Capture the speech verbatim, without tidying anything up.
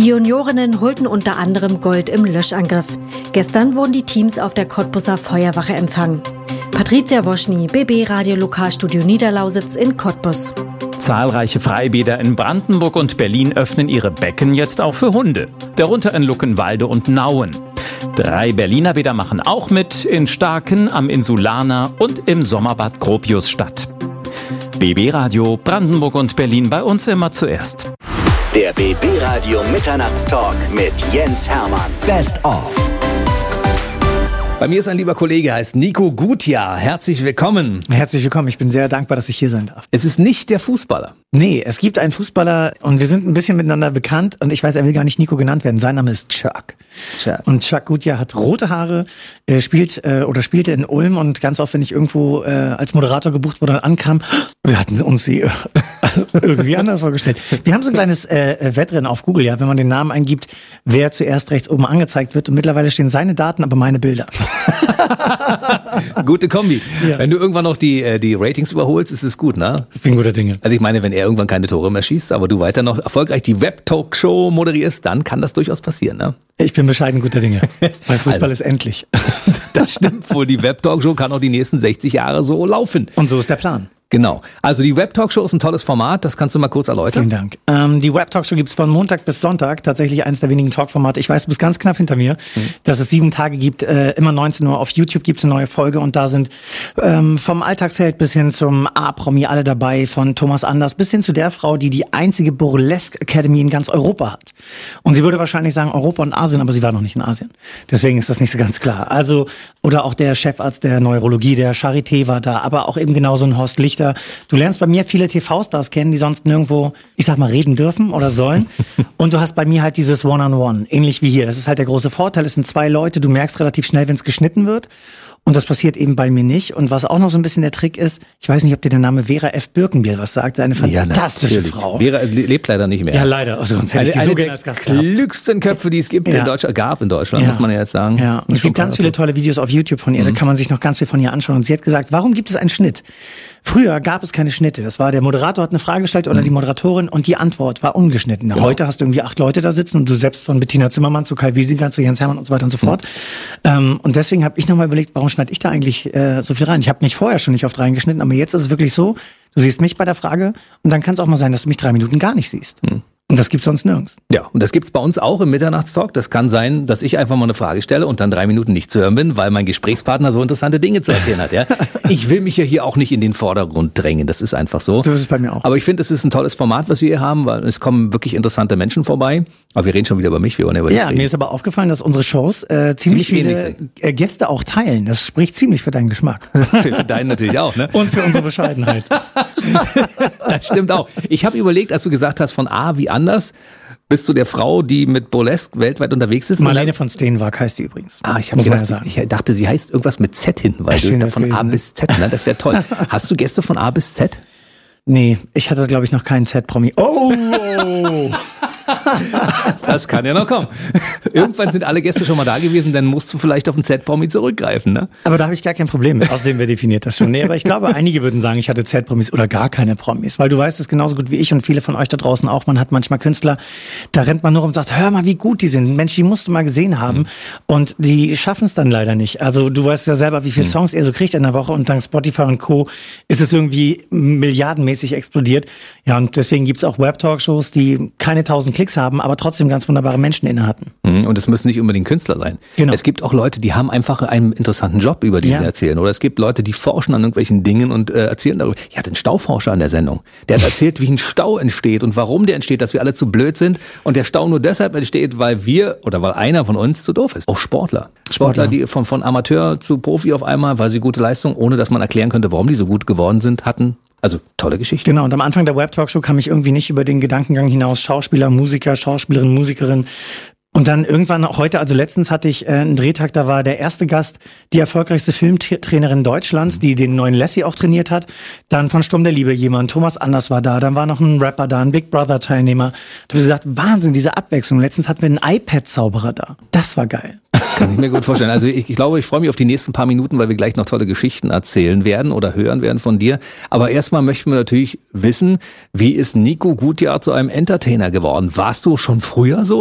Die Juniorinnen holten unter anderem Gold im Löschangriff. Gestern wurden die Teams auf der Cottbuser Feuerwache empfangen. Patricia Woschny, B B Radio Lokalstudio Niederlausitz in Cottbus. Zahlreiche Freibäder in Brandenburg und Berlin öffnen ihre Becken jetzt auch für Hunde. Darunter in Luckenwalde und Nauen. Drei Berliner Bäder machen auch mit, in Starken, am Insulaner und im Sommerbad Gropiusstadt. B B Radio Brandenburg und Berlin, bei uns immer zuerst. Der B B Radio Mitternachtstalk mit Jens Hermann. Best of. Bei mir ist ein lieber Kollege, heißt Nico Gutjahr. Herzlich willkommen. Herzlich willkommen. Ich bin sehr dankbar, dass ich hier sein darf. Es ist nicht der Fußballer. Nee, es gibt einen Fußballer und wir sind ein bisschen miteinander bekannt und ich weiß, er will gar nicht Nico genannt werden. Sein Name ist Chuck. Chuck. Und Chuck Gutjahr hat rote Haare, er spielt äh, oder spielte in Ulm und ganz oft, wenn ich irgendwo äh, als Moderator gebucht wurde, ankam, wir hatten uns sie irgendwie anders vorgestellt. Wir haben so ein kleines äh, Wettrennen auf Google, ja, wenn man den Namen eingibt, wer zuerst rechts oben angezeigt wird und mittlerweile stehen seine Daten, aber meine Bilder. Gute Kombi. Ja. Wenn du irgendwann noch die, die Ratings überholst, ist es gut, ne? Ich bin guter Dinge. Also ich meine, wenn er irgendwann keine Tore mehr schießt, aber du weiter noch erfolgreich die Web-Talkshow moderierst, dann kann das durchaus passieren, ne? Ich bin bescheiden guter Dinge. Weil Fußball Also, ist endlich. Das stimmt wohl. Die Web-Talkshow kann auch die nächsten sechzig Jahre so laufen. Und so ist der Plan. Genau. Also die Web-Talkshow ist ein tolles Format, das kannst du mal kurz erläutern. Vielen Dank. Ähm, die Web-Talkshow gibt's von Montag bis Sonntag, tatsächlich eines der wenigen Talkformate. Ich weiß, du bist ganz knapp hinter mir, mhm. dass es sieben Tage gibt, äh, immer neunzehn Uhr auf YouTube gibt's eine neue Folge und da sind ähm, vom Alltagsheld bis hin zum A-Promi alle dabei, von Thomas Anders bis hin zu der Frau, die die einzige Burlesque Academy in ganz Europa hat. Und sie würde wahrscheinlich sagen Europa und Asien, aber sie war noch nicht in Asien. Deswegen ist das nicht so ganz klar. Also, oder auch der Chefarzt der Neurologie, der Charité war da, aber auch eben genauso ein Horst Lichter. Du lernst bei mir viele T V-Stars kennen, die sonst nirgendwo, ich sag mal, reden dürfen oder sollen. Und du hast bei mir halt dieses One-on-One, ähnlich wie hier. Das ist halt der große Vorteil. Es sind zwei Leute, du merkst relativ schnell, wenn es geschnitten wird. Und das passiert eben bei mir nicht. Und was auch noch so ein bisschen der Trick ist, ich weiß nicht, ob dir der Name Vera F. Birkenbier was sagt, eine fantastische ja, Frau. Vera lebt leider nicht mehr. Ja, leider. Also sonst hätte ich die eine, so eine gerne der als Gast gehabt. klügsten Köpfe, die es gibt Ja. in Deutschland, gab in Deutschland, Ja. muss man ja jetzt sagen. Ja, und es gibt ganz viele tolle Videos auf YouTube von ihr, mhm. da kann man sich noch ganz viel von ihr anschauen. Und sie hat gesagt, warum gibt es einen Schnitt? Früher gab es keine Schnitte. Das war, der Moderator hat eine Frage gestellt oder mhm. die Moderatorin und die Antwort war ungeschnitten. Genau. Heute hast du irgendwie acht Leute da sitzen und du selbst von Bettina Zimmermann zu Kai Wiesinger zu Jens Hermann und so weiter und so fort. Mhm. Ähm, und deswegen habe ich nochmal überlegt, warum schneide ich da eigentlich äh, so viel rein? Ich habe mich vorher schon nicht oft reingeschnitten, aber jetzt ist es wirklich so, du siehst mich bei der Frage und dann kann es auch mal sein, dass du mich drei Minuten gar nicht siehst. Mhm. Und das gibt's sonst nirgends. Ja, und das gibt's bei uns auch im Mitternachtstalk. Das kann sein, dass ich einfach mal eine Frage stelle und dann drei Minuten nicht zu hören bin, weil mein Gesprächspartner so interessante Dinge zu erzählen hat. Ja, ich will mich ja hier auch nicht in den Vordergrund drängen. Das ist einfach so. So ist es bei mir auch. Aber ich finde, es ist ein tolles Format, was wir hier haben, weil es kommen wirklich interessante Menschen vorbei. Aber wir reden schon wieder über mich, wir wollen ja über dich Ja, reden. mir ist aber aufgefallen, dass unsere Shows äh, ziemlich, ziemlich viele äh, Gäste auch teilen. Das spricht ziemlich für deinen Geschmack. für, für deinen natürlich auch, ne? Und für unsere Bescheidenheit. Das stimmt auch. Ich habe überlegt, als du gesagt hast, von A wie anders, bist du der Frau, die mit Burlesque weltweit unterwegs ist? Marlene von Steenwag heißt sie übrigens. Ah, ich habe gedacht, ja ich dachte, sie heißt irgendwas mit Z hinten, weil Schön, du von gewesen, A ne? bis Z, ne? Das wäre toll. Hast du Gäste von A bis Z? Nee, ich hatte, glaube ich, noch keinen Z-Promi. Oh! Das kann ja noch kommen. Irgendwann sind alle Gäste schon mal da gewesen, dann musst du vielleicht auf den Z-Promi zurückgreifen, ne? Aber da habe ich gar kein Problem mit. Außerdem, wer definiert das schon? Nee, aber ich glaube, einige würden sagen, ich hatte Z-Promis oder gar keine Promis. Weil du weißt es genauso gut wie ich und viele von euch da draußen auch. Man hat manchmal Künstler, da rennt man nur rum und sagt, hör mal, wie gut die sind. Mensch, die musst du mal gesehen haben. Mhm. Und die schaffen es dann leider nicht. Also du weißt ja selber, wie viele mhm. Songs ihr so kriegt in der Woche und dank Spotify und Co. ist es irgendwie milliardenmäßig explodiert. Ja, und deswegen gibt's auch Web-Talkshows, die keine tausend Klicks haben, aber trotzdem ganz wunderbare Menschen inne hatten. Und es müssen nicht unbedingt Künstler sein. Genau. Es gibt auch Leute, die haben einfach einen interessanten Job, über die ja. sie erzählen. Oder es gibt Leute, die forschen an irgendwelchen Dingen und äh, erzählen darüber. Ich hatte einen Stauforscher an der Sendung. Der hat erzählt, wie ein Stau entsteht und warum der entsteht, dass wir alle zu blöd sind. Und der Stau nur deshalb entsteht, weil wir oder weil einer von uns zu doof ist. Auch Sportler. Sportler, Sportler. die von, von Amateur zu Profi auf einmal, weil sie gute Leistung, ohne dass man erklären könnte, warum die so gut geworden sind, hatten. Also tolle Geschichte. Genau, und am Anfang der Web-Talkshow kam ich irgendwie nicht über den Gedankengang hinaus, Schauspieler, Musiker, Schauspielerin, Musikerin. Und dann irgendwann, heute, also letztens hatte ich äh, einen Drehtag, da war der erste Gast die erfolgreichste Filmtrainerin Deutschlands, die den neuen Lassie auch trainiert hat. Dann von Sturm der Liebe jemand, Thomas Anders war da, dann war noch ein Rapper da, ein Big Brother-Teilnehmer. Da habe ich gesagt, Wahnsinn, diese Abwechslung. Letztens hatten wir einen iPad-Zauberer da. Das war geil. Kann ich mir gut vorstellen. Also ich, ich glaube, ich freue mich auf die nächsten paar Minuten, weil wir gleich noch tolle Geschichten erzählen werden oder hören werden von dir. Aber erstmal möchten wir natürlich wissen, wie ist Nico Gutjahr zu einem Entertainer geworden? Warst du schon früher so?